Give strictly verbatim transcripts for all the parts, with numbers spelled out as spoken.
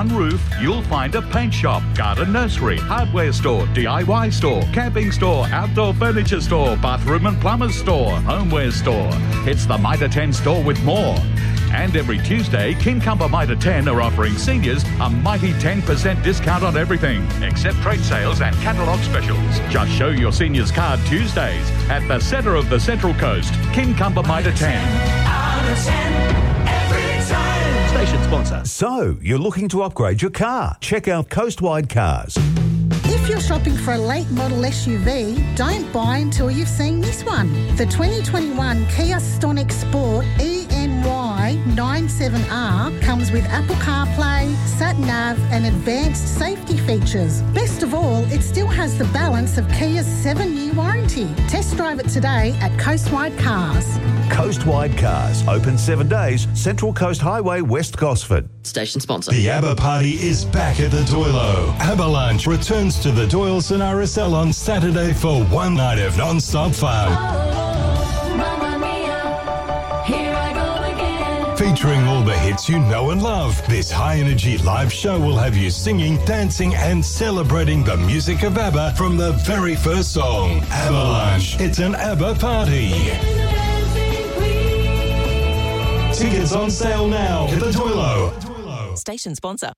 Roof, you'll find a paint shop, garden nursery, hardware store, D I Y store, camping store, outdoor furniture store, bathroom and plumber's store, homeware store. It's the Mitre ten store with more. And every Tuesday, Kincumber Mitre ten are offering seniors a mighty ten percent discount on everything, except trade sales and catalogue specials. Just show your seniors card Tuesdays at the centre of the Central Coast, Kincumber Mitre ten. Out of ten. Station sponsor. So, you're looking to upgrade your car? Check out Coastwide Cars. If you're shopping for a late model S U V, don't buy until you've seen this one. The twenty twenty-one Kia Stonic Sport E N Y ninety-seven R comes with Apple CarPlay, Sat-Nav and advanced safety features. Best of all, it still has the balance of Kia's seven-year warranty. Test drive it today at Coastwide Cars. Coastwide Cars, open seven days, Central Coast Highway, West Gosford. Station sponsor. The ABBA party is back at the Doilo. ABBA Lunch returns to the Doyle St Aracel on Saturday for one night of non-stop fun. Oh, Mamma Mia, here I go again. Featuring all the hits you know and love, this high-energy live show will have you singing, dancing and celebrating the music of ABBA from the very first song. ABBA Lunch. It's an ABBA party. Tickets on sale now at the Doilo. Station sponsor.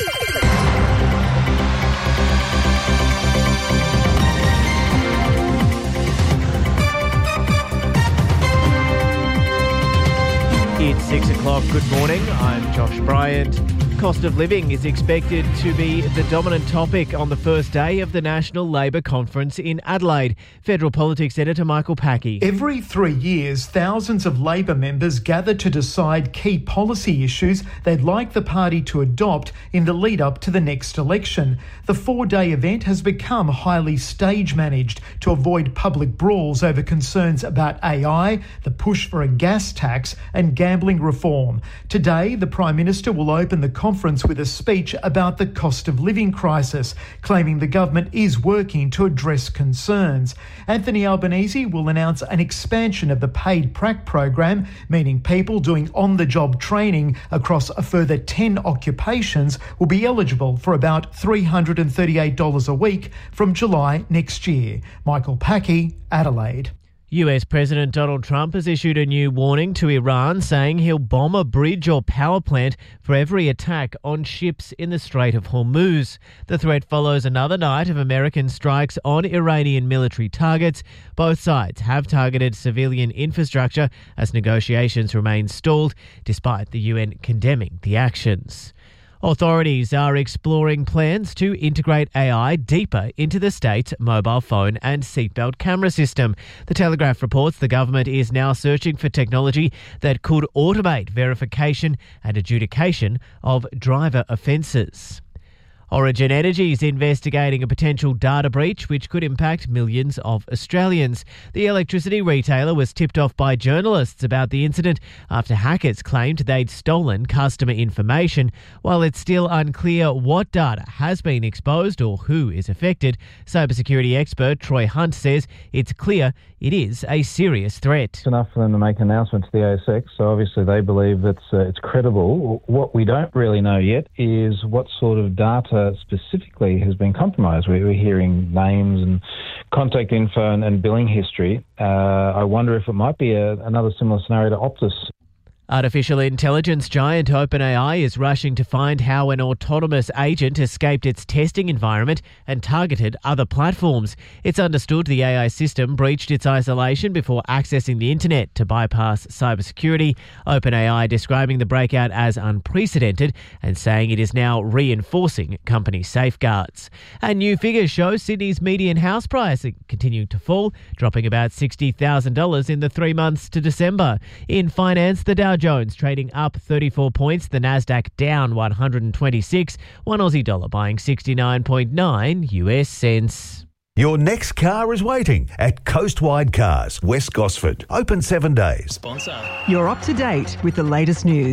It's six o'clock. Good morning. I'm Josh Bryant. Cost of living is expected to be the dominant topic on the first day of the National Labor Conference in Adelaide. Federal Politics Editor Michael Packey. Every three years, thousands of Labor members gather to decide key policy issues they'd like the party to adopt in the lead up to the next election. The four-day event has become highly stage-managed to avoid public brawls over concerns about A I, the push for a gas tax and gambling reform. Today, the Prime Minister will open the conference conference with a speech about the cost of living crisis, claiming the government is working to address concerns. Anthony Albanese will announce an expansion of the paid prac program, meaning people doing on-the-job training across a further ten occupations will be eligible for about three hundred thirty-eight dollars a week from July next year. Michael Packey, Adelaide. U S President Donald Trump has issued a new warning to Iran, saying he'll bomb a bridge or power plant for every attack on ships in the Strait of Hormuz. The threat follows another night of American strikes on Iranian military targets. Both sides have targeted civilian infrastructure as negotiations remain stalled, despite the U N condemning the actions. Authorities are exploring plans to integrate A I deeper into the state's mobile phone and seatbelt camera system. The Telegraph reports the government is now searching for technology that could automate verification and adjudication of driver offences. Origin Energy is investigating a potential data breach which could impact millions of Australians. The electricity retailer was tipped off by journalists about the incident after hackers claimed they'd stolen customer information. While it's still unclear what data has been exposed or who is affected, cybersecurity expert Troy Hunt says it's clear it is a serious threat. It's enough for them to make an announcement to the A S X, so obviously they believe it's, uh, it's credible. What we don't really know yet is what sort of data specifically has been compromised. We're hearing names and contact info and, and billing history. Uh, I wonder if it might be a, another similar scenario to Optus. Artificial intelligence giant OpenAI is rushing to find how an autonomous agent escaped its testing environment and targeted other platforms. It's understood the A I system breached its isolation before accessing the internet to bypass cybersecurity. OpenAI describing the breakout as unprecedented and saying it is now reinforcing company safeguards. And new figures show Sydney's median house price continuing to fall, dropping about sixty thousand dollars in the three months to December. In finance, the Dow Jones trading up thirty-four points, the Nasdaq down one hundred twenty-six, one Aussie dollar buying sixty-nine point nine U S cents. Your next car is waiting at Coastwide Cars, West Gosford. Open seven days. Sponsor. You're up to date with the latest news.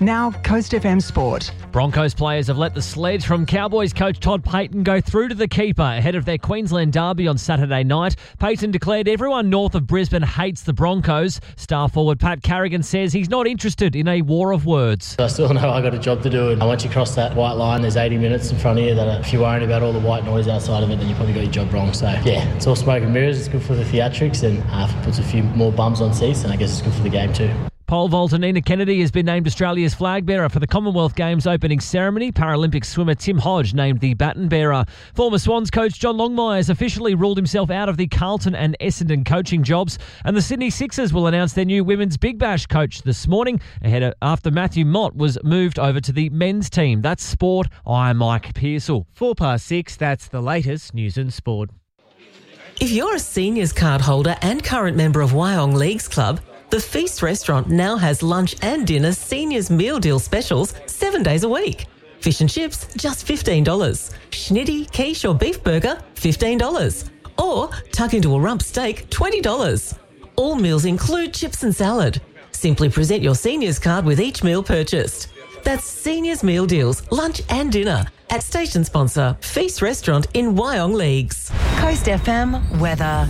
Now, Coast F M Sport. Broncos players have let the sledge from Cowboys coach Todd Payten go through to the keeper ahead of their Queensland derby on Saturday night. Payten declared everyone north of Brisbane hates the Broncos. Star forward Pat Carrigan says he's not interested in a war of words. I still know I got a job to do, and once you cross that white line, there's eighty minutes in front of you that if you're worrying about all the white noise outside of it, then you probably got your job wrong. So yeah, it's all smoke and mirrors. It's good for the theatrics and uh, puts a few more bums on seats, and I guess it's good for the game too. Pole vaulter Nina Kennedy has been named Australia's flag bearer for the Commonwealth Games opening ceremony. Paralympic swimmer Tim Hodge named the baton bearer. Former Swans coach John Longmire has officially ruled himself out of the Carlton and Essendon coaching jobs. And the Sydney Sixers will announce their new women's Big Bash coach this morning, ahead of, after Matthew Mott was moved over to the men's team. That's sport. I'm Mike Pearsall. Four past six, that's the latest news and sport. If you're a seniors card holder and current member of Wyong Leagues Club, the Feast restaurant now has lunch and dinner seniors meal deal specials seven days a week. Fish and chips, just fifteen dollars. Schnitty, quiche or beef burger, fifteen dollars. Or tuck into a rump steak, twenty dollars. All meals include chips and salad. Simply present your seniors card with each meal purchased. That's seniors meal deals, lunch and dinner at station sponsor Feast Restaurant in Wyong Leagues. Coast F M weather.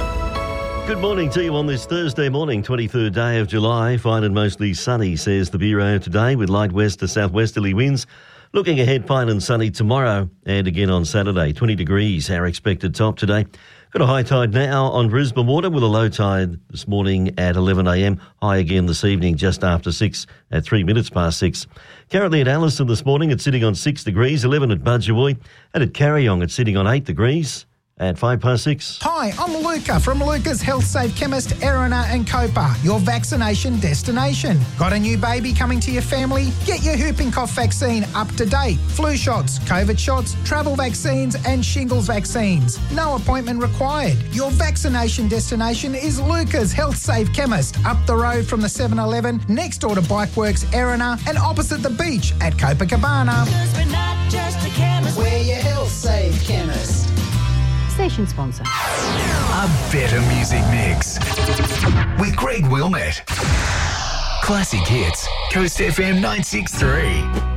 Good morning to you on this Thursday morning, twenty-third day of July. Fine and mostly sunny, says the Bureau today, with light west to southwesterly winds. Looking ahead, fine and sunny tomorrow and again on Saturday. twenty degrees, our expected top today. Got a high tide now on Brisbane Water with a low tide this morning at eleven a m. High again this evening just after six at three minutes past six. Currently at Allison this morning, it's sitting on six degrees, eleven at Budgewoi, and at Carryong it's sitting on eight degrees. At five past six. Hi, I'm Luca from Luca's Health Safe Chemist, Erina and Copa, your vaccination destination. Got a new baby coming to your family? Get your whooping cough vaccine up to date. Flu shots, COVID shots, travel vaccines and shingles vaccines. No appointment required. Your vaccination destination is Luca's Health Safe Chemist, up the road from the seven eleven, next door to Bikeworks Erina and opposite the beach at Copacabana. Cause we're not just a chemist, we're your Health Safe Chemist. Station sponsor. A better music mix with Greg Wilmette. Classic hits, Coast F M nine six three.